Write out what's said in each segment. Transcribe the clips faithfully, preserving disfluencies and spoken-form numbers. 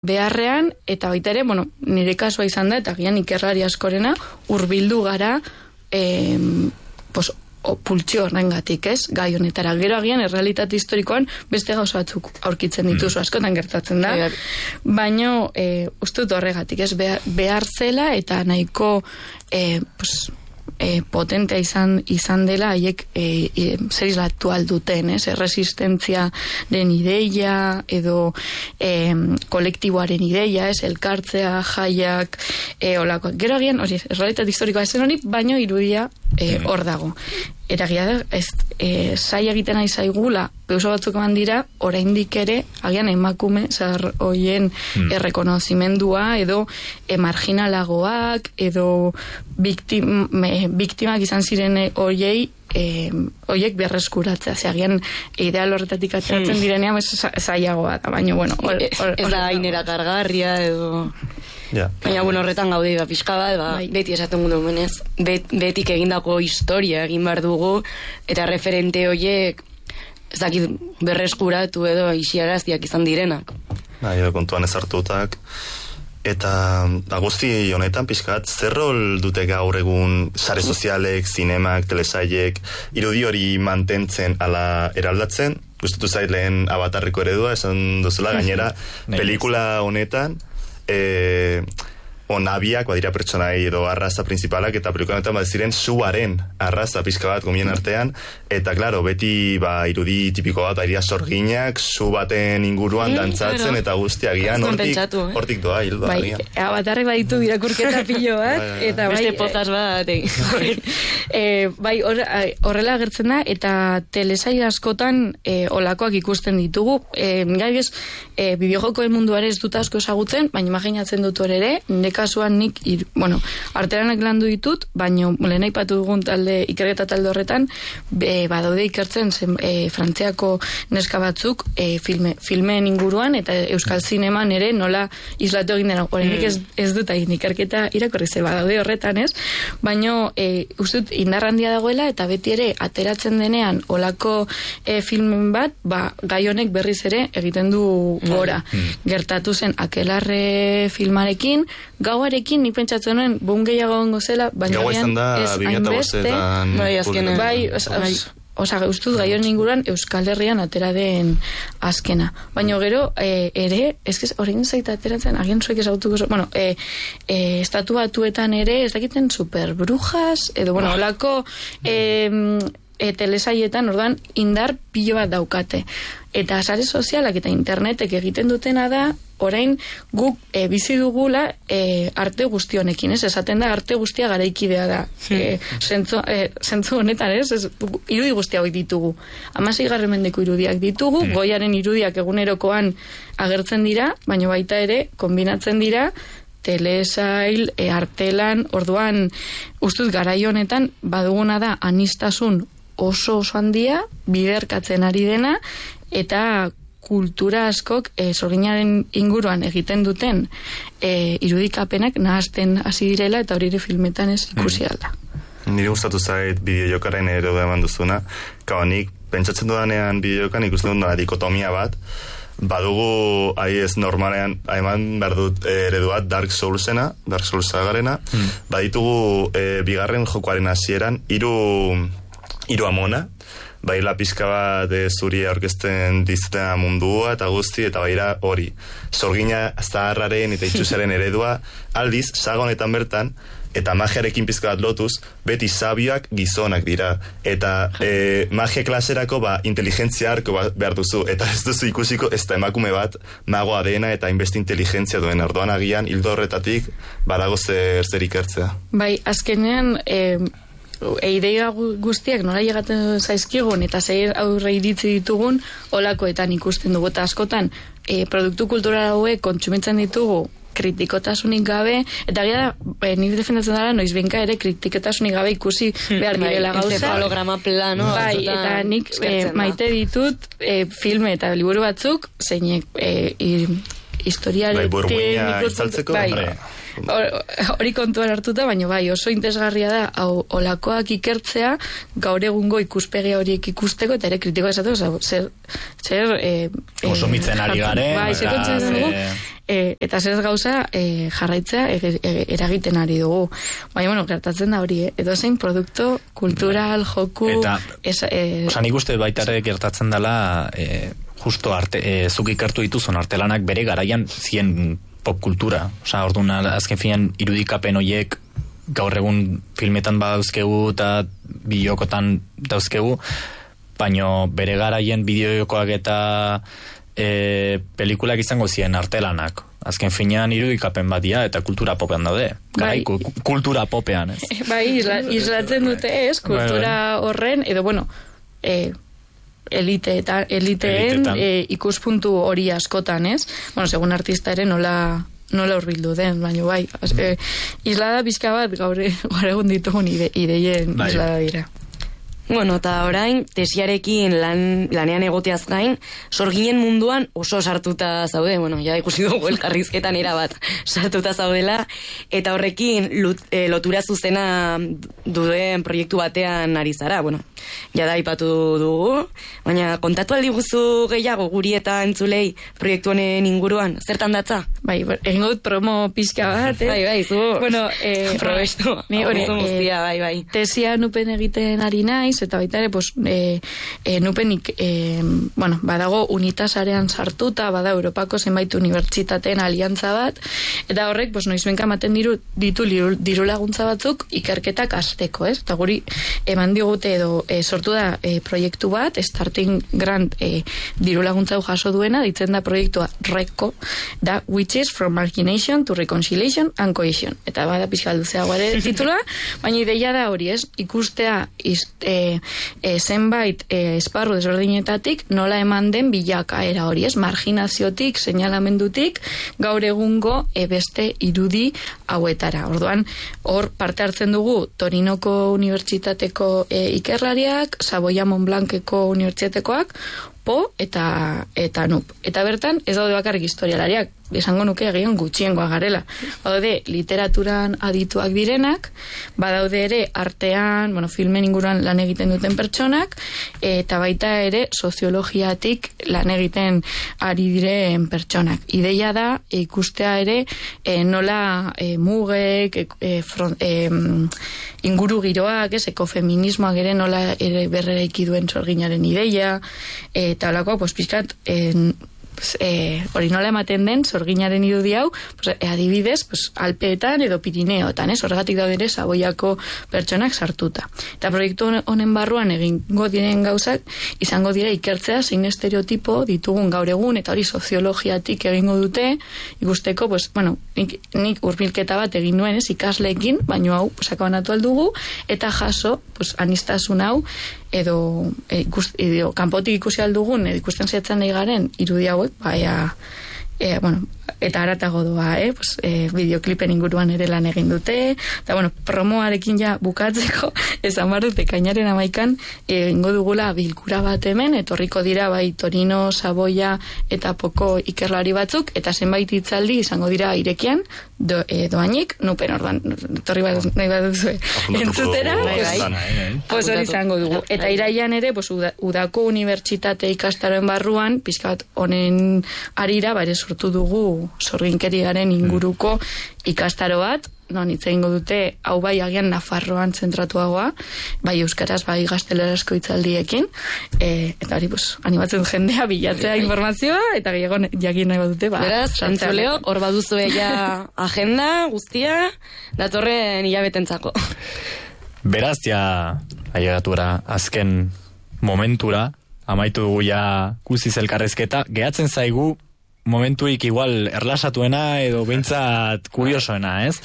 beharrean, eta baita ere, bueno, nire kasua izan da, eta gian ikerlari askorena, hurbildu gara, eh, pues, o pultsio horrengatik, ez? Gai honetara. Gero agian, errealitate historikoan, beste gauza batzuk aurkitzen dituzu, mm. askotan gertatzen da. Baina, eh, ustut horregatik, ez? Behar, behar zela, eta nahiko, eh, pues, E, potentea izan, izan dela haiek e, e, zer izlatu alduten, ez? Resistentziaren ideia edo e, kolektiboaren ideia, ez? Elkartzea, jaiak, e, olakoak. Gero agian, hori, errealitate historikoa ezen hori, baino irudia e, hor dago. Eragia da, ez, e, zai egiten nahi zaigula, peuso batzuk eman dira, oraindik ere, agian emakume, zahar hoien mm. errekonozimendua, edo e, marginalagoak, edo biktim, me, biktimak izan ziren horiei, e, horiek berreskuratzea. Zeagian, ideal horretatik ateratzen mm. direnean, zaiagoa da, baina, bueno. Or, or, ez da hainera kargarria, edo... Ja. Baina, bueno, horretan gaude, ba, pixka bat, ba, bai. Beti esaten gudu menez, bet, betik egindako historia egin behar dugu, eta referente horiek, ez dakit berreskuratu edo isiaraztiak izan direnak. Bai, kontuan ezartutak, eta guzti honetan pixkat, zer rol dute gaur egun sare sozialek, zinemak, telesailek, irudi hori mantentzen ala eraldatzen, gustatu zait lehen Avatarreko eredua, esan duzula gainera, pelikula honetan, Eh, onabiak, badira pertsonai edo arraza principalak, eta pelikuletan bat ziren suaren arraza pizka bat gomien artean, eta claro, beti ba, irudi tipiko bat, airia sorginak, su baten inguruan dantzatzen, eta guztiagian hortik, hortik doa, hildo bai, agian. Avatarrek baditu irakurketa pilo bat, eta bai... Beste potaz bat, eh, bai, horrela agertzen da, eta telesail askotan eh, olakoak ikusten ditugu, eh, gai ez, eh, bideojokoen munduare ez dut asko ezagutzen, baina imaginatzen dut hor ere, neka kasuan nik, ir, bueno, arteranak landu ditut, baino lehen aipatu dugun talde, ikerketa talde horretan, be, badaude ikertzen zen, e, frantziako neska batzuk e, filme, filmeen inguruan, eta euskal zineman ere nola islatu egin dena. Horrenik ez, ez dut egin ikerketa irakorri ze badaude horretan, ez? Baino, e, ustut, indarrandia dagoela, eta beti ere ateratzen denean olako e, filmen bat, ba, gai honek berriz ere egiten du gora. Mm. Gertatu zen Akelarre filmarekin, gauarekin ni pentsatzen nuen bun gehiago gongo zela, baina agian ez hainbeste, bai, azkenen, bai, osa, ustut gaion inguruan Euskal Herrian atera den azkena. Baina gero, e, ere, ez horrein zaita ateratzen, agian zuek ezautuko, bueno, e, e, estatu batuetan ere, ez dakiten superbrujas, edo, bueno, olako e, e, telesaietan, orduan, indar pilo bat daukate. Eta sare sozialak eta internetek egiten dutena da, orain guk e, bizi dugula e, arte guztionekin, ez? Esaten da arte guztia garaikidea da. E, zentzu, e, zentzu honetan, ez? ez irudi guztia hoi ditugu. Hamaseigarren mendeko irudiak ditugu, mm. Goiaren irudiak egunerokoan agertzen dira, baina baita ere, kombinatzen dira, telesail, e, artelan, orduan, ustuz garai honetan, baduguna da anistasun oso oso handia, biderkatzen ari dena, eta kultura askok e, sorginaren inguruan egiten duten e, irudikapenak nahazten hasi direla, eta hori ere filmetan ez ikusi alda. Mm. Nire gustatu zait bideojokaren ero da eman duzuna, kao nik pentsatzen dudanean bideojokan ikusten dut dikotomia bat, badugu aiez normalean eman behar dut ereduat Dark Soulsena, Dark Soulsa garena, mm. baditugu e, bigarren jokoaren hasieran hiru hiru amona, baila pizka bat e, zuri aurkezten dizutena mundua eta guzti, eta baira hori sorgina zaharraren eta itxusaren eredua, aldiz sagonetan bertan, eta magiarekin pizka bat lotuz, beti sabioak gizonak dira, eta e, magia klaserako ba, inteligentzia arko ba, behar duzu, eta ez duzu ikusiko ez da emakume bat magoa dena eta inbeste inteligentzia duen, orduan agian hildo horretatik badago zer zer ikertzea. Bai, azkenean e, ideia guztiak nola llegatzen zaizkigun eta zeir aurre iritzi ditugun olakoetan ikusten dugu, eta askotan e, produktu kultural hauek kontsumitzen ditugu kritikotasunik gabe, eta gira e, nire defendatzen dara noiz benka ere kritikotasunik gabe ikusi behar direla gauza. Encefalograma plano. Bai, eta nik e, maite ditut e, filme eta liburu batzuk, zeinek e, historiarekin... Bai, burmuina itzaltzeko, bai, hori kontuan hartuta, baina bai, oso interesgarria da hau olakoak ikertzea, gaur egungo ikuspegi horiek ikusteko, eta ere kritiko esateko, zer, zer e, oso mitzen ari garen, bai, zer kontzen dugu, e, eta zer gauza e, jarraitzea e, e, eragiten ari dugu. Baina, bueno, gertatzen da hori, eh? Edo zein produkto, kultural, joku... Eta, es, e, oza, nik uste baitare gertatzen dela, e, justo arte, e, zuk ikertu dituzun artelanak bere garaian zien popkultura. Oza, orduan, azken finean, irudikapen horiek gaur egun filmetan badauzkegu eta bideokotan dauzkegu, baino bere garaien bideojokoak eta e, pelikulak izango ziren artelanak. Azken finean irudikapen badia eta kultura popean daude. Garai, bai. Kultura popean, ez? Bai, isla, islatzen dute, ez? Kultura horren, edo, bueno, e, elite eta eliteen e, ikuspuntu hori askotan, ez? Bueno, segun artista ere nola nola urbildu den, baina bai, mm. e, islada bizka bat gaur egun ditugun ide, ideien bai. Islada dira. Bueno, eta orain, tesiarekin lan, lanean egoteaz gain, sorginen munduan oso sartuta zaude, bueno, ja ikusi dugu elkarrizketan erabat sartuta zaudela, eta horrekin lut, e, lotura zuzena duden proiektu batean ari zara, bueno, jada aipatu dugu, baina kontatu aldi guzu gehiago guri eta entzulei proiektu honen inguruan, zertan datza? Bai, egingo dut promo pixka bat, eh? Bai, bai, zu, bueno, eh, probestu, ni hori, guztia, bai, bai. Tesia nupen egiten ari naiz, eta baita ere, pues, e, e, nupenik, e, bueno, badago unitasarean sartuta, bada Europako zenbait unibertsitateen aliantza bat, eta horrek, pues, noizbenka ematen diru, ditu diru, diru laguntza batzuk ikerketak hasteko, ez? Eta guri eman digute edo e, sortu da e, proiektu bat, Starting Grant e, diru laguntza hau jaso duena, ditzen da proiektua RECO, da Witches from Margination to Reconciliation and Cohesion. Eta bada pixka luzeago ere titula, baina ideia da hori, ez? Ikustea ist, e, e, zenbait e, esparru desberdinetatik nola eman den bilakaera hori, ez? Marginaziotik, seinalamendutik, gaur egungo e, beste irudi hauetara. Orduan, hor parte hartzen dugu Torinoko Unibertsitateko e, ikerlariak, Savoia Montblanceko Unibertsitatekoak, Po eta eta Nup. Eta bertan ez daude bakarrik historialariak, esango nuke egion gutxiengoa garela. Badaude literaturan adituak direnak, badaude ere artean, bueno, filmen inguruan lan egiten duten pertsonak, eta baita ere soziologiatik lan egiten ari diren pertsonak. Ideia da ikustea ere e, nola e, mugek, e, front, e, inguru giroak, ez, ekofeminismoak ere nola ere berreraiki duen sorginaren ideia, eta holako, pues, pizkat, en, pues, eh, hori nola ematen den sorginaren irudi hau, pues, eh, adibidez, pues, Alpeetan edo Pirineotan, ez, horregatik daude ere Savoiako pertsonak sartuta. Eta proiektu honen barruan egingo diren gauzak, izango dira ikertzea zein estereotipo ditugun gaur egun, eta hori soziologiatik egingo dute, ikusteko, pues, bueno, nik, nik urbilketa bat egin nuen, ez, ikasleekin, baino hau, pues, akabanatu aldugu, eta jaso, pues, anistasun hau, edo, e, ikus, edo kanpotik ikusi aldugun, edo ikusten zehatzen nahi garen irudi hauek, baina, e, bueno, eta aratago doa, eh? Pues, e, bideoklipen inguruan ere lan egin dute, eta, bueno, promoarekin ja bukatzeko, esan bar dute, kainaren amaikan, egingo dugula bilkura bat hemen, etorriko dira, bai, Torino, Savoia, eta Poko ikerlari batzuk, eta zenbait hitzaldi izango dira irekian, do, e, doainik, nupen orduan, etorri bat, nahi bat duzue, entzutera, pues hori izango dugu. Eta iraian ere, pues, uda, udako unibertsitate ikastaroen barruan, pizkat honen arira, bare sortu dugu sorginkeriaren inguruko ikastaro bat, non hitz egingo dute, hau bai agian Nafarroan zentratuagoa, bai euskaraz, bai gaztelerazko hitzaldiekin, e, eta hori, pues, animatzen jendea bilatzea informazioa, eta gehiago jakin nahi badute, ba, beraz, entzuleo, hor baduzu ella agenda, guztia, datorren hilabetentzako. Beraz, ja, ailegatura, azken momentura, amaitu dugu ja guziz elkarrezketa, gehatzen zaigu momentuik igual erlasatuena edo behintzat kuriosoena, ez?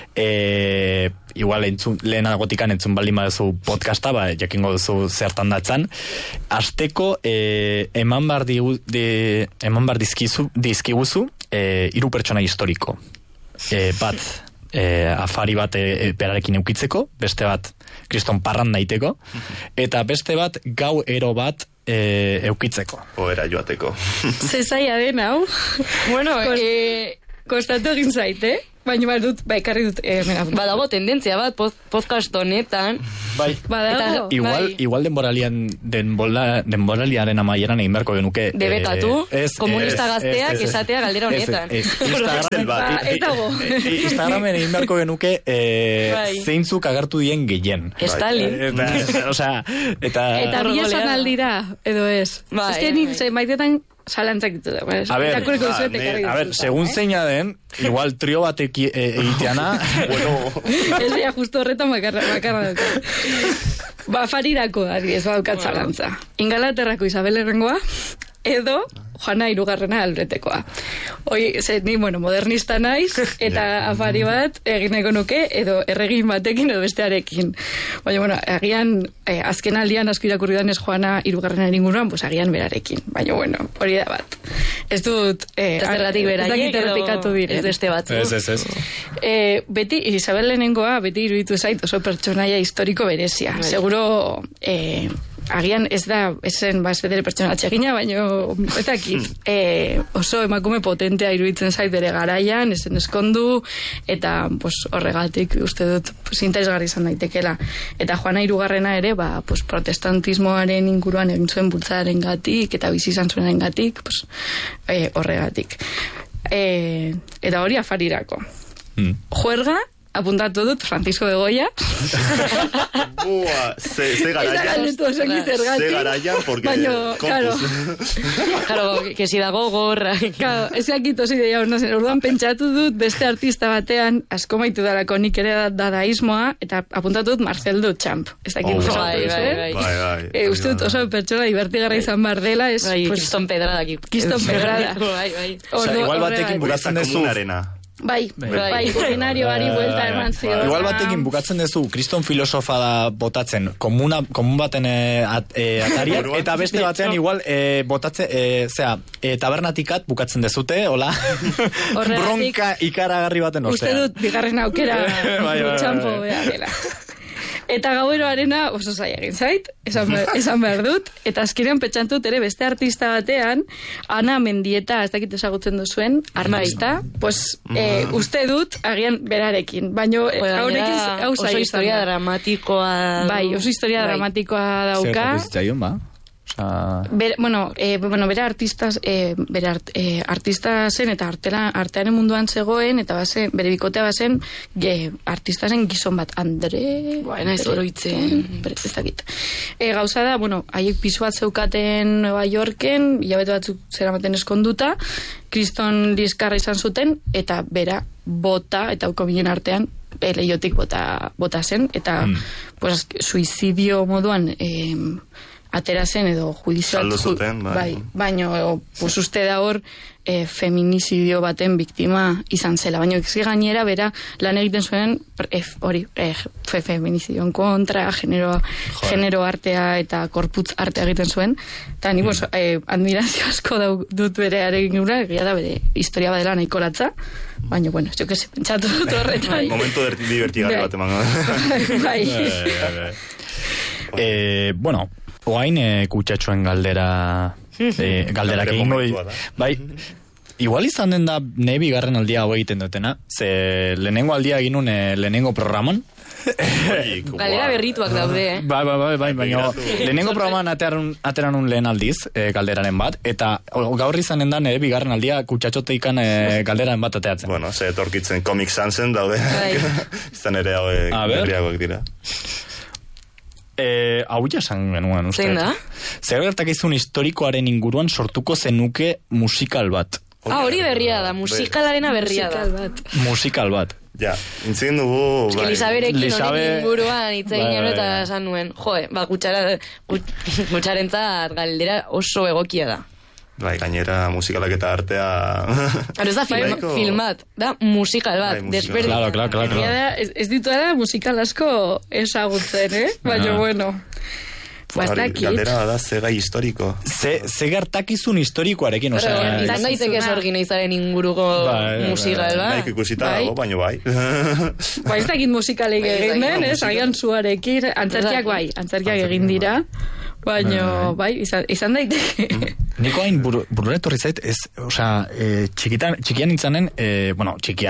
E, igual entzun, lehenagotikan entzun baldin baduzu podcasta, ba, jakingo duzu zertan datzan. Asteko e, eman bar digu, de, eman bar dizkizu, dizkiguzu e, hiru pertsona historiko. E, bat, e, afari bat e, berarekin eukitzeko, beste bat kriston parran daiteko, eta beste bat gau ero bat E, eukitzeko. Oera joateko. Zezaia den, hau? Bueno, Kost, eh, kostatu egin zaite, baina bai dut, bai, karri dut, eh, mena. Badago tendentzia bat, poz, podcast honetan. Bai. Badago. Igual, bai. igual denboralian, denbola, denboraliaren amaieran egin beharko genuke. Debekatu, eh, ez, komunista ez, gazteak ez, ez, esatea galdera honetan. Ez, ez, Instagramen, Ba, ez dago. Instagramen egin beharko genuke eh, Bai. zeintzuk agertu dien gehien. Stalin. Eta, osea, eta... Eta bila esan aldira, edo ez. Bai, Ez que nik bai. maitetan salantzak ditu da. A ver, irakurriko ah, dizuet, ne- ekarri A ver, dizut, segun eh? zeina den, igual trio bat eki, e, egiteana, bueno... Ez da, justo horretan bakarra, bakarra dut. Ba, farirako, adibidez, badaukat zalantza. Ingalaterrako Isabel Errengoa, edo Juana Hirugarrena Albetekoa. Hoi, ze, ni, bueno, modernista naiz, eta afari bat egin nahiko nuke, edo erregin batekin edo bestearekin. Baina, bueno, agian, eh, azken aldian asko irakurri danez Juana Hirugarrena inguruan, pues agian berarekin. Baina, bueno, hori da bat. Ez dut... Eh, Ez zergatik ez beraiek dakit errepikatu diren. ez beste batzu. Ez, ez, ez. Eh, beti, Isabel lehenengoa, beti iruditu zait oso pertsonaia historiko berezia. Bai. Seguro, eh, agian ez da, ezen, ba, ez bedere pertsona atsegina, baina, ez dakit, eh, oso emakume potentea iruditzen zait bere garaian, ezen eskondu, eta, pues, horregatik, uste dut, pues, interesgarri izan daitekela. Eta Juana Hirugarrena ere, ba, pues, protestantismoaren inguruan egin zuen bultzadaren gatik, eta bizi izan zuenaren gatik, pues, eh, horregatik. Eh, eta hori afarirako. Mm. Juerga, apuntatu dut, Francisco de Goya. Bua, ze, ze Ez da garaian. galdetu oso zergatik. Ze garaian, porque... Baina, claro, Claro, que si dago gorra. claro, ez dakit osi deia hona zen. Orduan pentsatu dut beste artista batean, asko maitu darako nik ere da- dadaismoa, eta apuntatu dut Marcel Duchamp. Ez dakit Oh, oso bai, bai, bai. Bai, bai. Eh, uste dut oso pertsona divertigarra izan behar dela, ez, Bai, pues, Kriston Pedrada aquí. Kriston Pedrada. Bai, bai. Osea, ordu- igual horregatik. batekin bukatzen Como dezu... una arena. Bai, Bai. bai, ordinarioari buelta eman zion. Igual batekin bukatzen dezu, kriston filosofa da botatzen, komuna, komun baten e, at, e, atariak, Buruan. eta beste batean igual e, botatzen, e, zera, e, tabernatikat bukatzen dezute, hola, Horregatik- bronka ikaragarri baten Uste ostean. dut, bigarren aukera Bai, bai, bai, txampo bai. behar dela. Eta gaueroarena oso zaila egin zait, esan, behar- esan behar dut, eta azkenean pentsantut ere beste artista batean, Ana Mendieta, ez dakit ezagutzen duzuen, artista, pues, eh, uste dut, agian berarekin, baino eh, haurekin hau oso zaila izan historia da. dramatikoa. Bai, oso historia Bai. dramatikoa Zer dauka. gertatu zitzaion, ba? Osea, Ber, bueno, eh, bueno, bere artistas, eh, bere art, eh, artista zen eta artela, artearen munduan zegoen, eta bazen, bere bikotea bazen ge, artista zen gizon bat, Andre... Ba, naiz Andre- oroitzen. Bere, ez dakit. E, gauza da, bueno, haiek pisu bat zeukaten Nueva Yorken, hilabete batzuk zeramaten eskonduta, kriston liskarra izan zuten, eta bera bota, eta uko binen artean, e, leiotik bota, bota zen, eta Mm. pues, suizidio moduan... Eh, atera zen edo judizioat Saldu zuten, bai. bai, baino pues uste da hor e, feminizidio baten biktima izan zela, baino eksi gainera bera lan egiten zuen e, hori e, fe, feminizidioen kontra, genero, genero artea eta korputz artea egiten zuen, eta ni bos, e, admirazio asko dau, dut bere arekin gura, egia da bere historia badela nahiko latza, baina bueno, jo que se pentsatu dut horretan. Momento de divertigarri Bai. bat emango. Bai. eh, bueno, oain e, kutsatxoen galdera, e, galderak Galdera egingo momentua di- da. bai, igual izan den da ne bigarren aldia hau egiten dutena, ze lehenengo aldia egin nun e, lehenengo programon, Oye, Galera guau. berrituak daude, eh? Bai, bai, bai, bai, baina Begiratu. lehenengo programan ateran, ateran un lehen aldiz, e, galderaren bat, eta o, gaur izanen da nire bigarren aldia kutsatxote ikan e, galderaren bat ateatzen. Bueno, ze etorkitzen Comic Sansen daude. Bai. Izan ere hauek A ber. berriagoak dira. E, hau jasan genuen, uste. Zein da? Zer gertakizun historikoaren inguruan sortuko zenuke musikal bat. Ah, hori berria da, musikalarena berria da. Musikal bat. Musikal bat. Ja, intzegin dugu... Eske bai. Lisaberekin Lisabe- honen inguruan hitz egin Bai, genuen bai, eta bai. esan nuen, joe, ba, kutsara, kut- kutsarentzat galdera oso egokia da. Bai, gainera musikalak eta artea... Haro ez da film, Nahiko- filmat, da musikal bat, Bai, musikal. desberdin. Claro, claro, claro. Egia da, ez, ez dituela musikal asko ezagutzen, eh? Baina, Ah. bueno. Ba, ez Hori, dakit. Galdera da ze gai historiko. Ze, ze gertakizun historikoarekin, Pero, osea... izan daiteke sorgin izaren inguruko Bai, bai, musikal, ba? Nahiko ikusita Bai. dago, baino bai. Ba, ez dakit musikalik Bai, ez egin dakit den, ez? musika. Agian zuarekin, antzerkiak bai, antzerkiak egin dira. Baina, bai, izan, izan daiteke. Niko hain buru, burura etorri zait, ez, osea, e, txikitan, txikian nintzanen, e, bueno, txikia,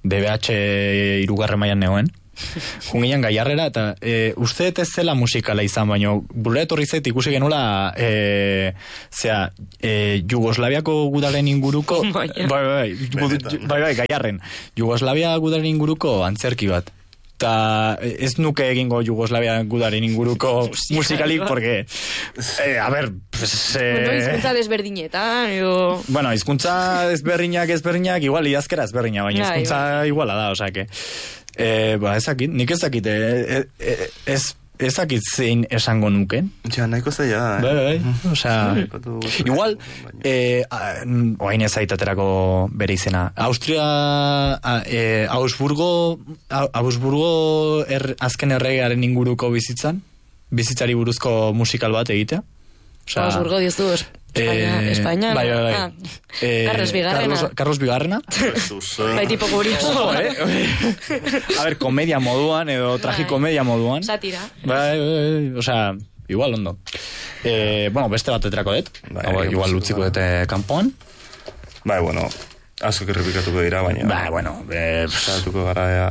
D B H irugarren mailan negoen. Jungian Gaiarrera, eta e, uste ez zela musikala izan, baina burura etorri zait ikusi genula e, zera, e, Jugoslaviako gudaren inguruko bai, bai, bai, bai, bai, Gaiarren Jugoslavia gudaren inguruko antzerki bat. Eta ez nuke egingo Jugoslavia gudaren inguruko musikalik, porque eh, a ver pues, eh, bueno, izkuntza desberdinetan edo... bueno, izkuntza desberdinak ezberdinak igual idazkera ezberdina, baina izkuntza iguala da, osea que Eh, ba, ezakit, nik ezakit, eh, eh, ez, ezakit zein esango nuken. Ja, nahiko zaila da, eh? Bai, bai, osea, igual, eh, oain ez aitaterako bere izena. Austria, eh, Augsburgo, Augsburgo er, azken erregearen inguruko bizitzan, bizitzari buruzko musikal bat egitea. Osea, Augsburgo diozu, España, eh, España, bai, bai, bai. Ah, eh, Carlos Bigarrena. Carlos, Carlos Bigarrena. Bai, tipo curioso. eh? A ver, komedia moduan, edo tragikomedia moduan. Satira. Bai, bai, bai, osea, igual ondo. Eh, bueno, beste bat etrako dut. Bai, igual utziko dute kanpoan. Bai, bueno, asko errepikatuko dira, baina... Bai, bueno, eh... Zatuko gara, ja...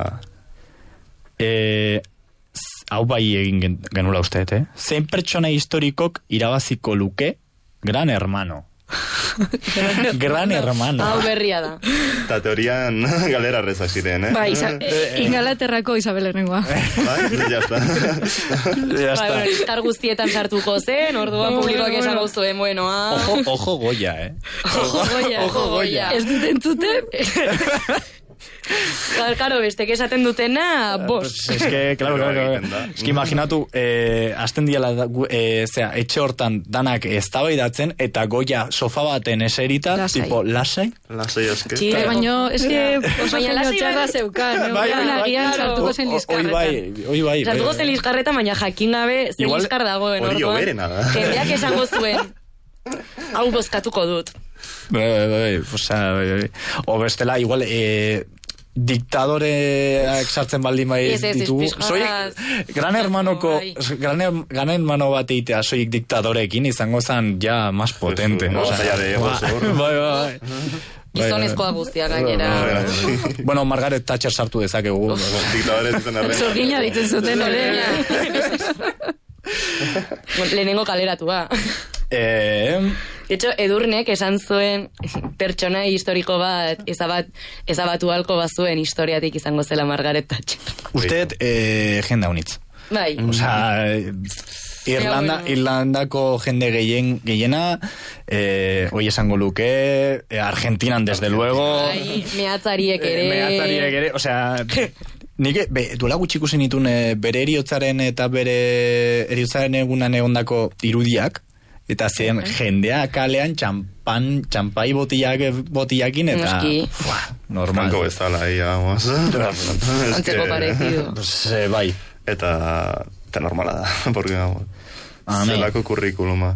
Eh... Hau bai egin genula uste, eh? Zein pertsona historikok irabaziko luke Gran Hermano. Gran Hermano. Hau berria da. Eta teorian galera rezak ziren, eh? Ba, isa, Ingalaterrako Isabel Errengoa. Bai, ya está. Ya está. Ba, izkar guztietan sartuko zen, orduan publikoak esango zuen, bueno, ah... Ojo, ojo Goya, eh? Ojo Goya, ojo Goya. Ez dut entzuten? Claro, beste que esaten dutena, bos. Pues es que, claro, claro, claro. Es que imaginatu, eh, azten diala, eh, zera, etxe hortan danak eztabaidatzen eta Goya sofa baten eserita, lasai. tipo, lasai? Lasai eske. Sí, baina, es que oso baina genio lasai txarra bai. zeukan. Bai, bai, bai. Agian sartuko zen liskarretan. Hoi bai, hoi bai. Sartuko zen liskarretan, baina jakin gabe zen Igual, liskar dagoen, hori orduan. oberena da. Jendeak esango zuen, hau bozkatuko dut. Bai, bai, bai, osea, bai, bai. O bestela, igual, eh, diktadoreak sartzen baldin bai ditugu. Soik, Gran Hermanoko, gran, gran Hermano bat eitea soik diktadorekin izango zen ja más potente. No, zaila de egos, hor. Bai, bai. Gizonezkoa guztia gainera. Bueno, Margaret Thatcher sartu dezakegu. Diktadore zuten arren. Zorgina ditzen zuten, ere. Lehenengo kaleratua. Eh... De hecho, Edurnek esan zuen pertsona historiko bat ezabat, ezabatu halko bazuen historiatik izango zela Margaret Thatcher. Usted, eh, jende haunitz. Bai. Osea, Irlanda, bueno. Irlandako jende gehien, gehiena, eh, hoi esango luke, eh, Argentinan, desde luego. Bai, mehatzariek ere. Eh, mehatzariek ere, osea... Nik, be, duela gutxi ikusi nituen eh, bere eriotzaren eta bere eriotzaren egunan egondako irudiak, eta zen jendea kalean txampan, txampai botillak, botillakin, eta... Fua, normal. Franko bezala, ahí, vamos. Antzeko parecido. Pues, eh, bai. Eta, eta normala da, porque, vamos, zelako kurrikuluma.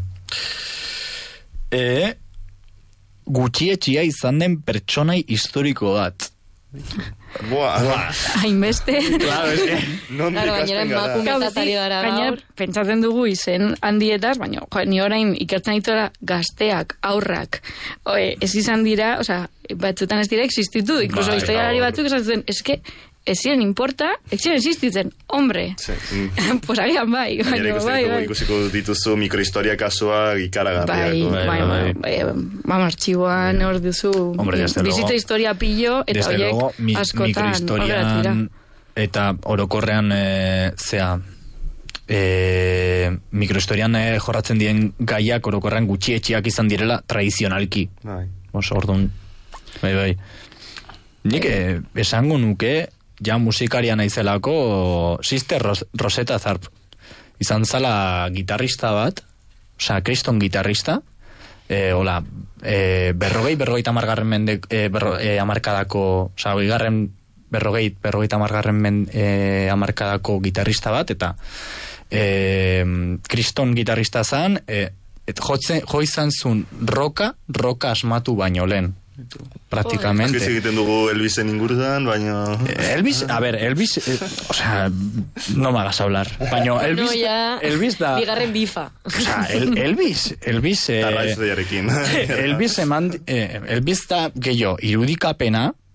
E, gutxietxia izan den pertsonai historiko bat. Buah. Hainbeste. Claro, es que... Non claro, gainera emakumetazari gara gaur. Pentsatzen dugu izen handietaz, baina jo, ni orain ikertzen ditora gazteak, aurrak, oe, ez izan dira, osea, batzutan ez dira existitu, incluso bai, historialari batzuk esatzen, eske, ez ziren importa, ez ziren existitzen, hombre. Sí. Pues agian bai. Nire ikusten bai, bai. Ikusiko dituzu mikrohistoria kasua ikaragarriak. Bai, bai, bai, bai, mama artxiboan hor duzu bizitza historia pillo, eta horiek askotan mikrohistorian eta orokorrean e, zea e, mikrohistorian e, jorratzen dien gaiak orokorrean gutxietxiak izan direla tradizionalki. Bai. Oso, orduan, bai, bai. Nik e, esango nuke ja musikaria naizelako Sister Ros- Rosetta Tharpe izan zala gitarrista bat, osea, kriston gitarrista, e, hola, e, berrogei, berrogei tamargarren mende, e, berro, e, amarkadako, osea, bigarren berrogei, berrogei tamargarren men, e, amarkadako gitarrista bat, eta e, kriston gitarrista zan, e, et jotzen, jo izan zun roka, roka asmatu baino lehen. Prácticamente. Ez egiten dugu Elvisen ingurutan, baina... Elvis, a ver, Elvis, eh, o sea, no me hagas hablar. Baina Elvis, no, ya, Elvis da... Bigarren bifa. O sea, el, Elvis, Elvis... Eh, Tarraiz de jarekin. Elvis eman, eh, Elvis da gehiago irudikapena,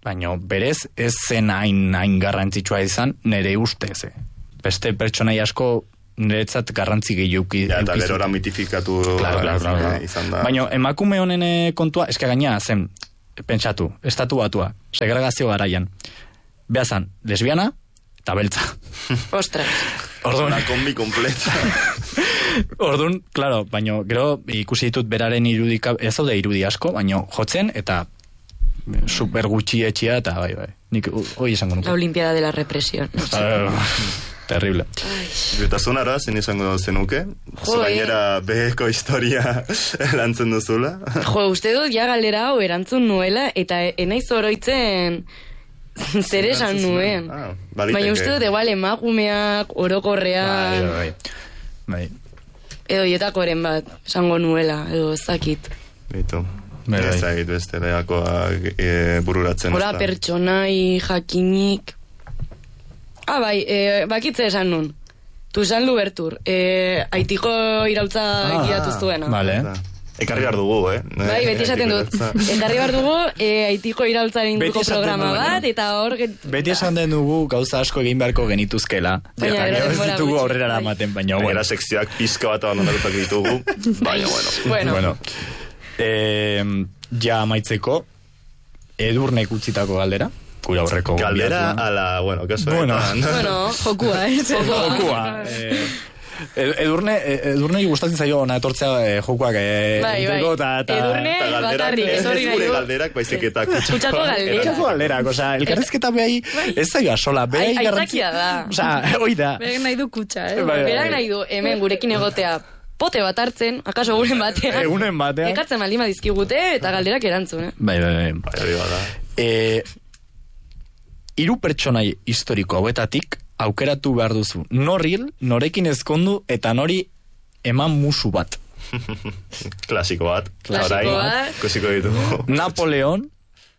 baina berez ez zen hain, hain garrantzitsua izan nire ustez. Eh. Beste pertsonai asko niretzat garrantzi gehiuki. Ja, eta berora mitifikatu claro, claro, claro. izan da. Baina emakume honen kontua, eska gaina zen, pentsatu, estatu batua, segregazio garaian. Beazan, lesbiana eta beltza. Ostras. Orduan, una kombi kompleta. Orduan, claro, baina gero ikusi ditut beraren irudika, ez daude irudi asko, baina jotzen eta super gutxi etxia eta bai, bai. Nik hoi esango nuke. La Olimpiada de la Represión. Terrible. Eta zunara, zen izango zenuke? Zu gainera beheko historia lantzen duzula? Jo, uste dut ja galdera hau erantzun nuela eta enaiz oroitzen zer esan nuen. Ah, baina uste dut igual emakumeak, orokorrean, bai, bai. edo jotakoren bat esango nuela, edo ezakit. Beitu. Bai, bai. Ezagit beste lehakoak e, bururatzen. Hora pertsonai, jakinik. Ah, bai, e, bakitze esan nun. Tuzan Lubertur, e, Haitiko iraultza ah, gidatu zuena. Vale. Ekarri behar dugu, eh? Bai, beti esaten dut. Ekarri behar dugu, e, Haitiko iraultzaren inguruko programa bat, eta hor... Beti esan den dugu gauza asko egin beharko genituzkela. Baina, eta ez ditugu aurrera eramaten, baina, bueno. Baina sekzioak pizka bat abandonatutak ditugu, baina, bueno. Bueno. bueno. Eh, ja amaitzeko, Edurnek utzitako galdera. Kura horreko galdera ala, bueno, kaso bueno, bueno, jokua, eh? Jokua. eh, edurne, edurne gustatzen zaio ona etortzea eh, jokuak eh, bai, bai. Ta, ta, edurne batarrik, ez hori nahi du. Galderak, baizik eta kutsako galderak. Kutsako galderak, oza, elkarrezketa behai ez zaioa sola, behai garrantzi. Aitzakia da. Oza, hoi da. Berak nahi du kutsa, eh? Berak nahi du, hemen gurekin egotea pote bat hartzen, akaso guren batean. Egunen batean. Ekartzen maldima dizkigute eta galderak erantzun, eh? Bai, bai, bai. Bai, hori bada. Eh, hiru pertsonai historiko hauetatik aukeratu behar duzu. Norril, norekin ezkondu eta nori eman musu bat. Klasiko bat. Klasiko bat. Kusiko ditugu. Napoleon,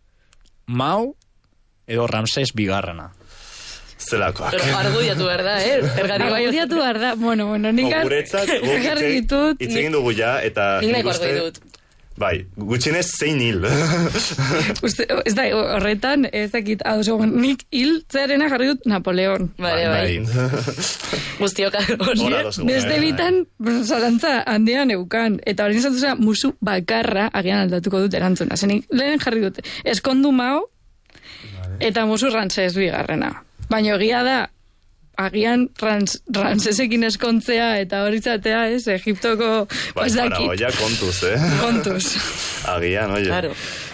Mao edo Ramses bigarrena. Zelakoak. Pero argudiatu behar da, eh? Argudiatu behar da. Bueno, bueno, nik guretzat, guk itzegin dugu ja, eta... Nik nahiko arguditut. Bai, gutxinez zein hil. Uste, ez da, horretan, ez dakit, hau segun, nik hil zerena jarri dut Napoleon. Bai, bai. Guztiok hori. Beste bitan, zalantza handian eukan. Eta hori izan duzera, musu bakarra agian aldatuko dut erantzuna. Zenik, lehen jarri dut, eskondu Mao, eta musu Ramses bigarrena. Baina egia da, agian rans, Ramsesekin eskontzea eta hori zatea, ez, Egiptoko... Bai, paragoia kontuz, eh? Kontuz. Agian, oie. Claro.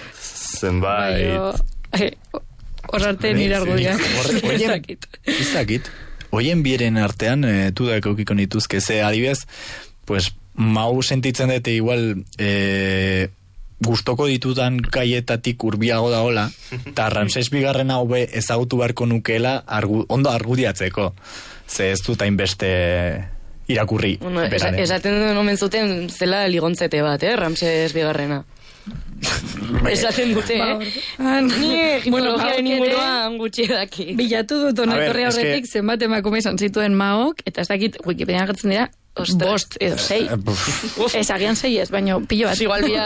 Zenbait... Hor arte nire argudiak. Ezakit. Ezakit. Oien bieren artean, e, tudak eukiko nituzke, ze adibidez, pues, Mau sentitzen dute igual... E, gustoko ditudan gaietatik urbiago daola, eta Ramses bigarrena hobe ezagutu beharko nukela argu, ondo argudiatzeko. Ze ez dut hainbeste irakurri. Bueno, esaten duen omen zuten zela ligontzete bat, eh, Ramses bigarrena. Esaten dute, eh? Ni egiptologiaren inguruan gutxi daki. Bilatu dut onakorri horretik zenbat emakume izan zituen Maok, eta ez dakit Wikipedia gertzen dira, bost edo sei. Ez agian sei ez, baina pillo bat. Igual bia...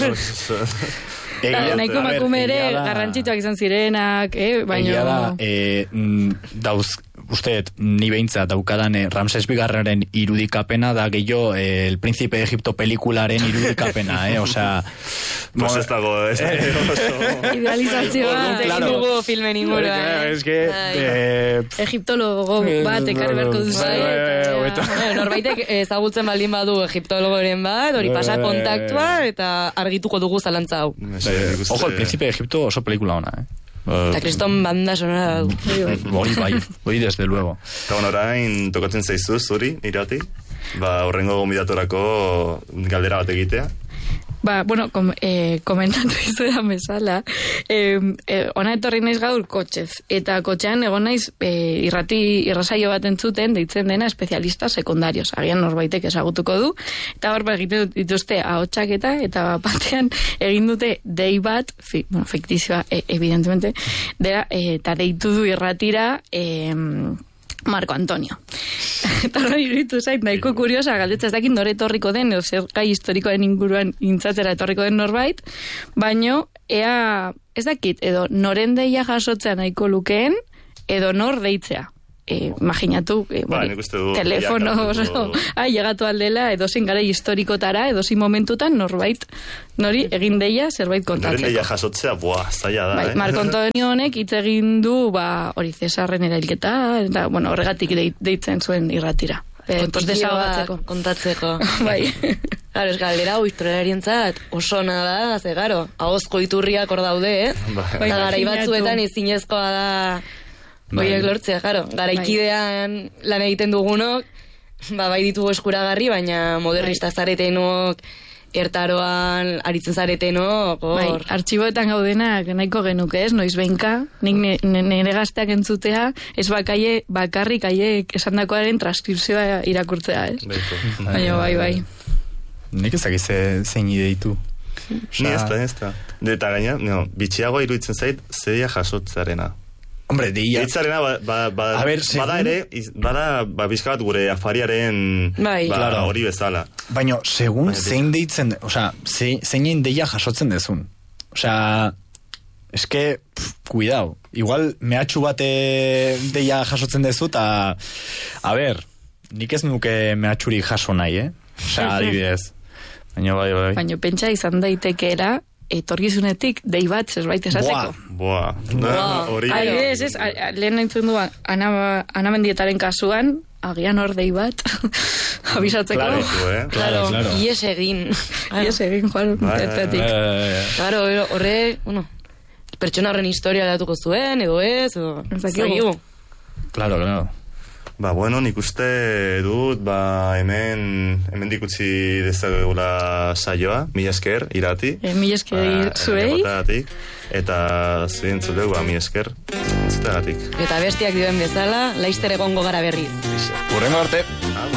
Nahiko emakume ere garrantzituak izan zirenak, eh? Baina... Egia da, eh, dauz, usteet, ni behintzat daukadan eh, Ramses bigarrenaren irudikapena da gehiago eh, El Príncipe de Egipto pelikularen irudikapena, eh? Osea... Pues ez dago, ez dago. Idealizazioa. Egin dugu filmen inguruan. Ez que... Egiptologo bat ekarri beharko duzu. Norbaitek ezagutzen baldin badu egiptologoren bat, hori pasa kontaktua, eta argituko dugu zalantza hau. Ojo, El Príncipe de Egipto oso pelikula ona, eh? Eta kriston banda sonora du. Hori bai, hori desde luego. Eta bueno, orain tokatzen zaizu, zuri, irati, ba, horrengo gomidatorako galdera bat egitea. Ba, bueno, kom, eh, komentatu izudan bezala, eh, eh, ona etorri naiz gaur kotxez, eta kotxean egon naiz eh, irrati irrasaio bat entzuten, deitzen dena espezialista sekundarios, agian norbaitek ezagutuko du, eta hor egiten dituzte ahotsak eta eta batean egin dute dei bat, fi, bueno, fiktizioa, e, evidentemente, dera, eh, eta deitu du irratira, eh, Marco Antonio. Eta hori iritu zait, nahiko kuriosa, galdetza ez dakit nore etorriko den, zer gai historikoen inguruan intzatzera etorriko den norbait, baino, ea ez dakit, edo noren deia jasotzea nahiko lukeen, edo nor deitzea. E, imaginatu, e, ba, bori, telefono, oso, ai, llegatu aldela, edozin gara historikotara, edozin momentutan, norbait, nori, egin deia, zerbait kontatzeko. Noren deia jasotzea, buah, zaila da, bai, eh? Marco Antonio honek hitz egin du, ba, hori, Cesarren erailketa, eta, bueno, horregatik deitzen zuen irratira. E, pues desagogatzeko. Kontatzeko. Bai. Claro, es galdera, historialarientzat oso nada, ze garo, ahozko iturriak hor daude, eh? Bai. Eta garai batzuetan izinezkoa da Oiek lortzea, jaro. Garaikidean lan egiten dugunok, ba, bai ditugu eskuragarri, baina modernista zaretenok, ertaroan aritzen zaretenok, hor. Bai, artxiboetan gaudenak nahiko genuke ez, noiz behinka, nik nire gazteak entzutea, ez bakaie, bakarrik aiek esandakoaren transkripzioa irakurtzea, ez? Baina, bai, bai. Nik ezak zein ideitu. Ni ez da, ez da. Eta gaina, no, bitxiagoa iruditzen zait, zedia jasotzarena. Hombre, deia... Eitzarena, ba, ba, ba, ver, bada ere, bada, ba, bizka bat gure afariaren bai. ba, claro. hori bezala. Baina, segun Baina, zein deitzen, osea, zeinen deia jasotzen dezun. Osea, eske, pff, cuidao, igual mehatxu bate deia jasotzen dezu, eta, a ber, nik ez nuke mehatxuri jaso nahi, eh? Osea, adibidez. Baina, bai, bai. Baina, pentsa izan daitekeera, etorgizunetik dei bat zerbait esateko. Boa, boa. Hori. Ai, ez, ez, lehen entzun du Ana, Ana Mendietaren kasuan, agian hor dei bat abisatzeko. Claro, eh? Claro, claro. Ies egin. Ies egin, Juan, bertatik. Claro, horre, bueno, pertsona horren historia datuko zuen, edo ez, edo... Zakigu. Claro, claro. Ba, bueno, nik uste dut, ba, hemen, hemen dikutzi dezagula saioa, mila esker, irati. E, mila esker zuei. Eta zuen zuleu, ba, mila esker, zutagatik. Eta bestiak dioen bezala, laizter egongo gara berriz. Urrengo arte.